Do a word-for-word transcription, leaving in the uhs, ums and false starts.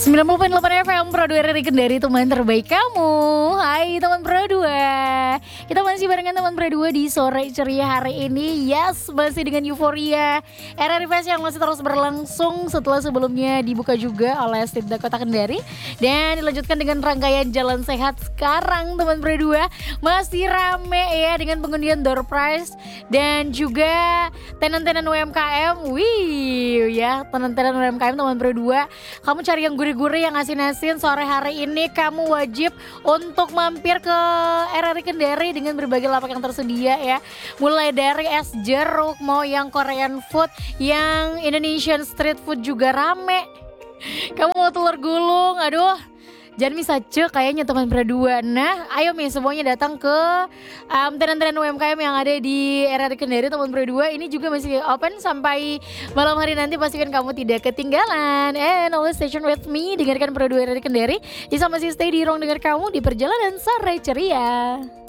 sembilan puluh koma delapan F M Pro dua R R I Kendari, teman terbaik kamu. Hai teman Pro dua. Kita masih barengan teman Pro dua di sore ceria hari ini. Yes, masih dengan euforia R R I Fest yang masih terus berlangsung setelah sebelumnya dibuka juga oleh Stibda Kota Kendari. Dan dilanjutkan dengan rangkaian Jalan Sehat sekarang teman Pro dua. Masih rame ya dengan pengundian door prize dan juga tenan-tenan U M K M. Wih ya, tenan-tenan U M K M teman Pro dua. Kamu cari yang gurih-gurih, yang asin-asin sore hari ini, kamu wajib untuk mampir ke R R I Kendari dengan berbagai lapak yang tersedia ya. Mulai dari es jeruk, mau yang Korean food, yang Indonesian street food juga rame. Kamu mau telur gulung, aduh jangan bisa cek kayaknya teman Pro dua. Nah ayo nih semuanya datang ke um, tenan-tenan U M K M yang ada di R R I Kendari teman Pro dua. Ini juga masih open sampai malam hari nanti, pastikan kamu tidak ketinggalan. And always station with me, dengarkan Pro dua R R I Kendari. Bisa masih stay di ruang dengar kamu di perjalanan sore ceria.